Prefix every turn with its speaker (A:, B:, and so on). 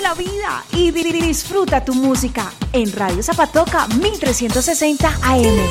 A: la vida y disfruta tu música en Radio Zapatoca 1360 AM.